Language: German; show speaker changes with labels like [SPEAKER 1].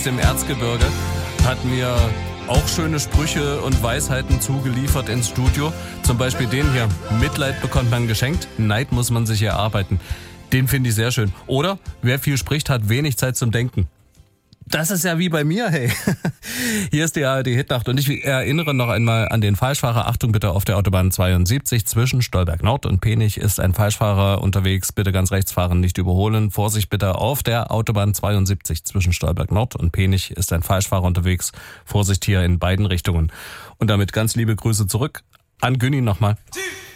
[SPEAKER 1] Im Erzgebirge hat mir auch schöne Sprüche und Weisheiten zugeliefert ins Studio. Zum Beispiel den hier. Mitleid bekommt man geschenkt, Neid muss man sich erarbeiten. Den finde ich sehr schön. Oder, wer viel spricht, hat wenig Zeit zum Denken. Das ist ja wie bei mir, hey. Hier ist die ARD-Hitnacht und ich erinnere noch einmal an den Falschfahrer. Achtung bitte, auf der Autobahn 72 zwischen Stolberg Nord und Penich ist ein Falschfahrer unterwegs. Bitte ganz rechts fahren, nicht überholen. Vorsicht bitte, auf der Autobahn 72 zwischen Stolberg Nord und Penich ist ein Falschfahrer unterwegs. Vorsicht hier in beiden Richtungen. Und damit ganz liebe Grüße zurück an Günni nochmal.